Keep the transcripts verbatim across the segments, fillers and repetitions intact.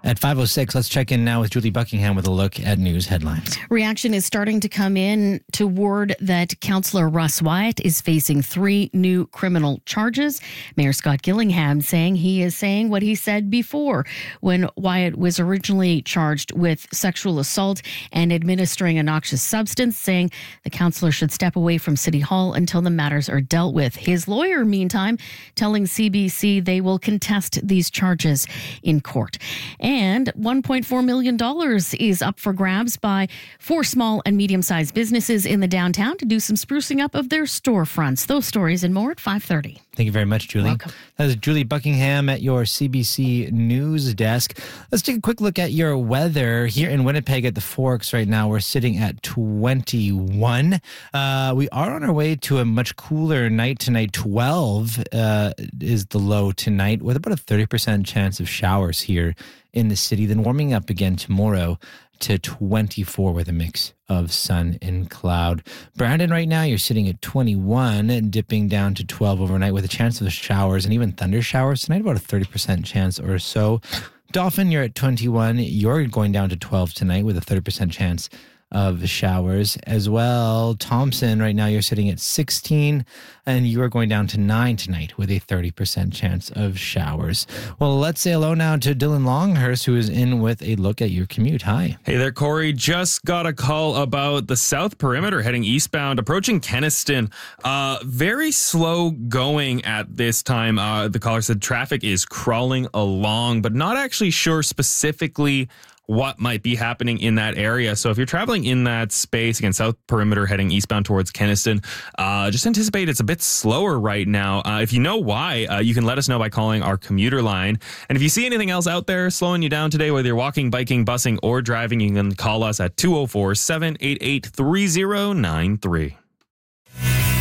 At five oh six, let's check in now with Julie Buckingham with a look at news headlines. Reaction is starting to come in to word that Councillor Russ Wyatt is facing three new criminal charges. Mayor Scott Gillingham saying he is saying what he said before when Wyatt was originally charged with sexual assault and administering a noxious substance, saying the councillor should step away from City Hall until the matters are dealt with. His lawyer, meantime, telling C B C they will contest these charges in court. And one point four million dollars is up for grabs by four small and medium-sized businesses in the downtown to do some sprucing up of their storefronts. Those stories and more at five thirty. Thank you very much, Julie. Welcome. That is Julie Buckingham at your C B C News desk. Let's take a quick look at your weather. Here in Winnipeg at the Forks right now, we're sitting at twenty-one. Uh, we are on our way to a much cooler night tonight. twelve uh, is the low tonight, with about a thirty percent chance of showers here in the city. Then warming up again tomorrow to twenty-four with a mix of sun and cloud. Brandon, right now you're sitting at twenty-one, dipping down to twelve overnight with a chance of showers and even thunder showers tonight, about a thirty percent chance or so. Dauphin, you're at twenty-one. You're going down to twelve tonight with a thirty percent chance of showers as well. Thompson, right now you're sitting at sixteen, and you are going down to nine tonight with a thirty percent chance of showers. Well, let's say hello now to Dylan Longhurst, who is in with a look at your commute. Hi. Hey there, Corey. Just got a call about the South Perimeter heading eastbound, approaching Kenaston. Uh, very slow going at this time. Uh, the caller said traffic is crawling along, but not actually sure specifically what might be happening in that area. So if you're traveling in that space, again, South Perimeter heading eastbound towards Kenaston, uh, just anticipate it's a bit slower right now. Uh, if you know why, uh, you can let us know by calling our commuter line. And if you see anything else out there slowing you down today, whether you're walking, biking, busing, or driving, you can call us at two oh four, seven eight eight, three oh nine three. Look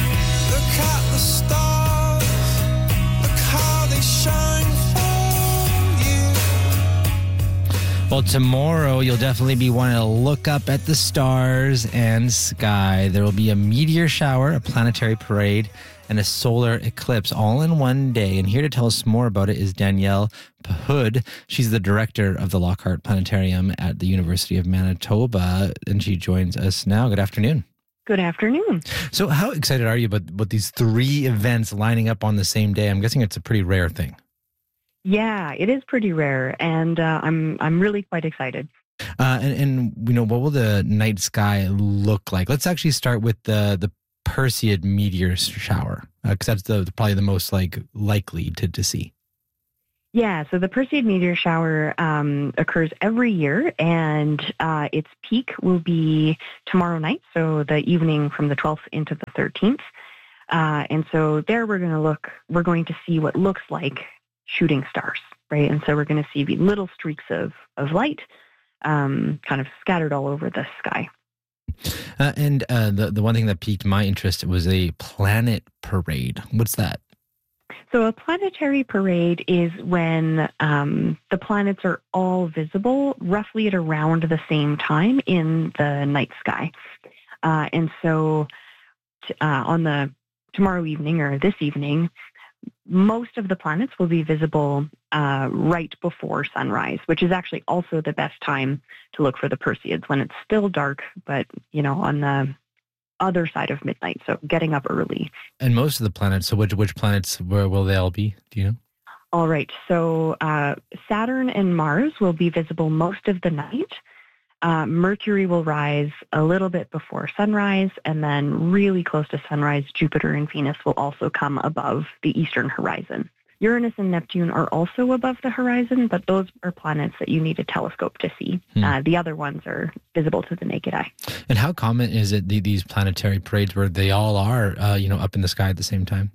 at the stars, look how they shine for you. Well, tomorrow you'll definitely be wanting to look up at the stars and sky. There will be a meteor shower, a planetary parade, and a solar eclipse all in one day. And here to tell us more about it is Danielle Pahud. She's the director of the Lockhart Planetarium at the University of Manitoba, and she joins us now. Good afternoon. Good afternoon. So how excited are you about, about these three events lining up on the same day? I'm guessing it's a pretty rare thing. Yeah, it is pretty rare, and uh, I'm I'm really quite excited. Uh, and, and you know, what will the night sky look like? Let's actually start with the the Perseid meteor shower, because uh, that's the probably the most like likely to to see. Yeah, so the Perseid meteor shower um, occurs every year, and uh, its peak will be tomorrow night, so the evening from the twelfth into the thirteenth. Uh, and so there we're going to look, we're going to see what looks like shooting stars, right? And so we're going to see little streaks of, of light um, kind of scattered all over the sky. Uh, and uh, the, the one thing that piqued my interest was a planet parade. What's that? So a planetary parade is when um, the planets are all visible roughly at around the same time in the night sky. Uh, and so t- uh, on the tomorrow evening or this evening, most of the planets will be visible uh, right before sunrise, which is actually also the best time to look for the Perseids, when it's still dark, but, you know, on the other side of midnight, so getting up early. And most of the planets, so which which planets, where will they all be? Do you know? All right, so uh, Saturn and Mars will be visible most of the night. Uh, Mercury will rise a little bit before sunrise, and then really close to sunrise, Jupiter and Venus will also come above the eastern horizon. Uranus and Neptune are also above the horizon, but those are planets that you need a telescope to see. Hmm. Uh, the other ones are visible to the naked eye. And how common is it, the, these planetary parades where they all are, uh, you know, up in the sky at the same time?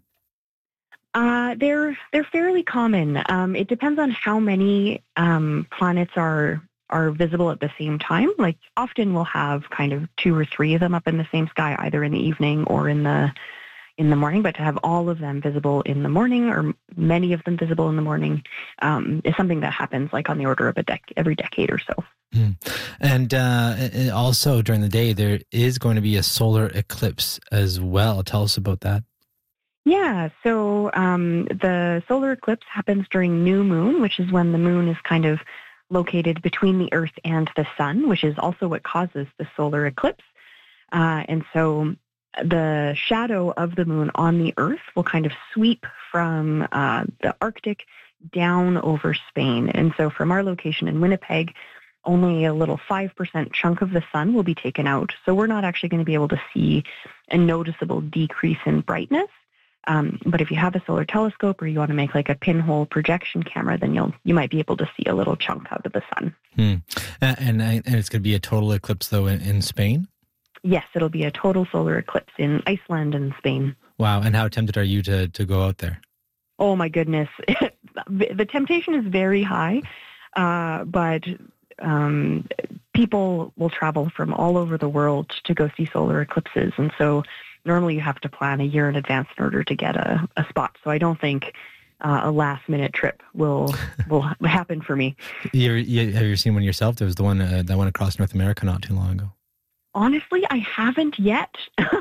Uh, they're they're fairly common. Um, it depends on how many um, planets are are visible at the same time. Like often we'll have kind of two or three of them up in the same sky, either in the evening or in the in the morning. But to have all of them visible in the morning, or many of them visible in the morning, um, is something that happens like on the order of a dec- every decade or so. Mm. And uh, also during the day, there is going to be a solar eclipse as well. Tell us about that. Yeah, so um, the solar eclipse happens during new moon, which is when the moon is kind of located between the Earth and the sun, which is also what causes the solar eclipse. Uh, and so the shadow of the moon on the Earth will kind of sweep from uh, the Arctic down over Spain. And so from our location in Winnipeg, only a little five percent chunk of the sun will be taken out. So we're not actually going to be able to see a noticeable decrease in brightness. Um, but if you have a solar telescope or you want to make like a pinhole projection camera, then you'll you might be able to see a little chunk out of the sun. Hmm. And, and it's going to be a total eclipse, though, in, in Spain? Yes, it'll be a total solar eclipse in Iceland and Spain. Wow. And how tempted are you to, to go out there? Oh, my goodness. The temptation is very high, uh, but um, people will travel from all over the world to go see solar eclipses. And so normally you have to plan a year in advance in order to get a, a spot. So I don't think uh, a last-minute trip will will happen for me. You, you, have you seen one yourself? There was the one uh, that went across North America not too long ago. Honestly, I haven't yet.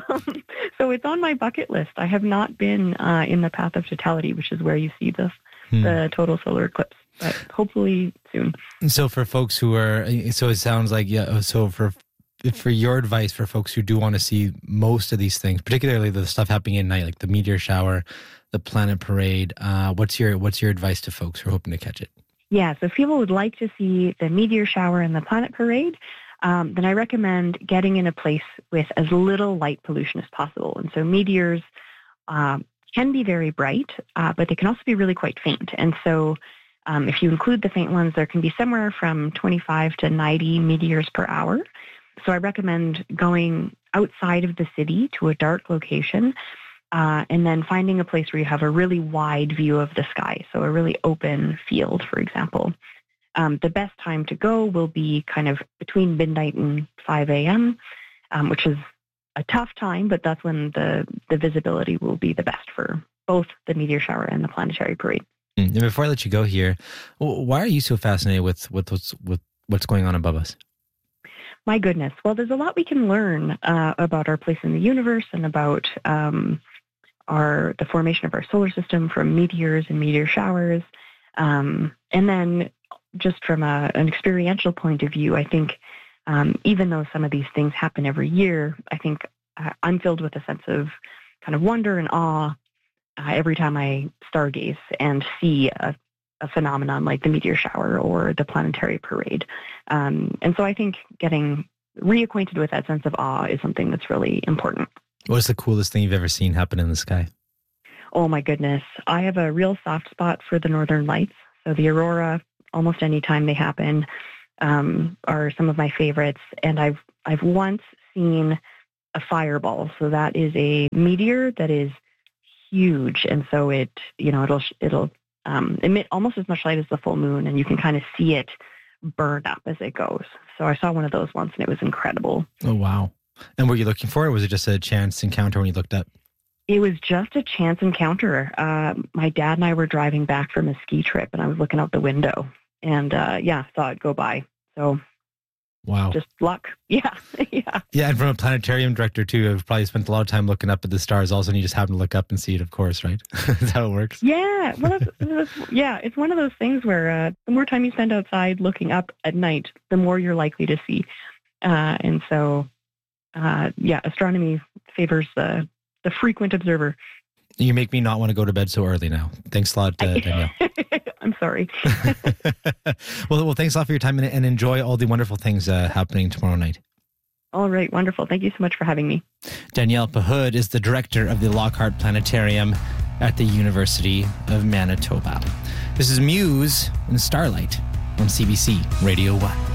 So it's on my bucket list. I have not been uh, in the path of totality, which is where you see the, hmm. the total solar eclipse, but hopefully soon. So for folks who are, so it sounds like, yeah, so for for your advice for folks who do want to see most of these things, particularly the stuff happening at night, like the meteor shower, the planet parade, uh, what's your what's your advice to folks who are hoping to catch it? Yeah, so if people would like to see the meteor shower and the planet parade, um, then I recommend getting in a place with as little light pollution as possible. And so meteors um, can be very bright, uh, but they can also be really quite faint. And so um, if you include the faint ones, there can be somewhere from twenty-five to ninety meteors per hour. So I recommend going outside of the city to a dark location uh, and then finding a place where you have a really wide view of the sky, so a really open field, for example. Um, the best time to go will be kind of between midnight and five a.m., um, which is a tough time, but that's when the, the visibility will be the best for both the meteor shower and the planetary parade. And before I let you go here, why are you so fascinated with, with, what's, with what's going on above us? My goodness. Well, there's a lot we can learn uh, about our place in the universe and about um, our the formation of our solar system from meteors and meteor showers. Um, and then just from a, an experiential point of view, I think um, even though some of these things happen every year, I think uh, I'm filled with a sense of kind of wonder and awe uh, every time I stargaze and see a a phenomenon like the meteor shower or the planetary parade. Um, and so I think getting reacquainted with that sense of awe is something that's really important. What's the coolest thing you've ever seen happen in the sky? Oh my goodness. I have a real soft spot for the Northern Lights. So the aurora, almost any time they happen, um, are some of my favorites. And I've, I've once seen a fireball. So that is a meteor that is huge. And so it, you know, it'll, it'll, Um, emit almost as much light as the full moon, and you can kind of see it burn up as it goes. So I saw one of those once, and it was incredible. Oh, wow. And were you looking for it, or was it just a chance encounter when you looked up? It was just a chance encounter. Uh, my dad and I were driving back from a ski trip, and I was looking out the window, and uh, yeah, saw it go by. So wow. Just luck. Yeah. yeah. Yeah. And from a planetarium director too, I've probably spent a lot of time looking up at the stars. Also, and you just happen to look up and see it, of course, right? That's how it works. Yeah. Well, that's, that's, yeah, it's one of those things where uh, the more time you spend outside looking up at night, the more you're likely to see. Uh, and so, uh, yeah, astronomy favors the, the frequent observer. You make me not want to go to bed so early now. Thanks a lot, uh, Danielle. I'm sorry. well, well, thanks a lot for your time, and, and enjoy all the wonderful things uh, happening tomorrow night. All right. Wonderful. Thank you so much for having me. Danielle Pahud is the director of the Lockhart Planetarium at the University of Manitoba. This is Muse and Starlight on C B C Radio one.